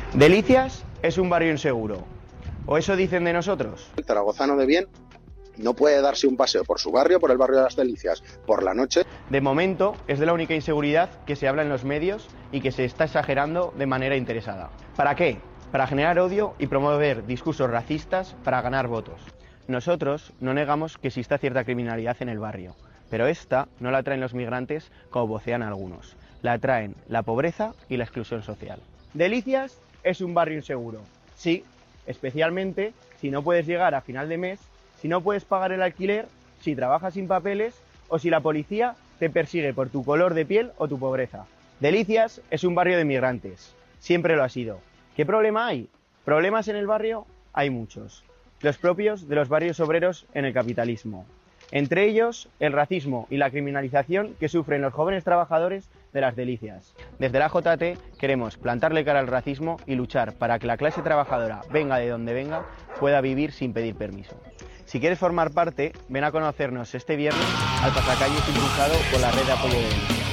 Delicias es un barrio inseguro, o eso dicen de nosotros. El zaragozano de bien no puede darse un paseo por su barrio, por el barrio de las Delicias, por la noche. De momento es de la única inseguridad que se habla en los medios y que se está exagerando de manera interesada. ¿Para qué? Para generar odio y promover discursos racistas para ganar votos. Nosotros no negamos que exista cierta criminalidad en el barrio, pero esta no la traen los migrantes como vocean algunos. La traen la pobreza y la exclusión social. Delicias es un barrio inseguro. Sí, especialmente si no puedes llegar a final de mes, si no puedes pagar el alquiler, si trabajas sin papeles o si la policía te persigue por tu color de piel o tu pobreza. Delicias es un barrio de migrantes. Siempre lo ha sido. ¿Qué problema hay? Problemas en el barrio hay muchos. Los propios de los barrios obreros en el capitalismo. Entre ellos, el racismo y la criminalización que sufren los jóvenes trabajadores de las Delicias. Desde la JT queremos plantarle cara al racismo y luchar para que la clase trabajadora, venga de donde venga, pueda vivir sin pedir permiso. Si quieres formar parte, ven a conocernos este viernes al pasacalles impulsado por la red de apoyo de Delicias.